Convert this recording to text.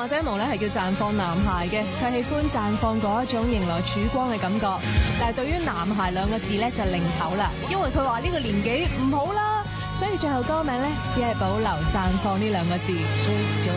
華仔毛咧係叫綻放男孩嘅，佢喜歡綻放嗰一種迎來曙光嘅感覺。但係對於男孩兩個字咧就擰頭啦，因為佢話呢個年紀唔好啦，所以最後歌名咧只係保留綻放呢兩個字。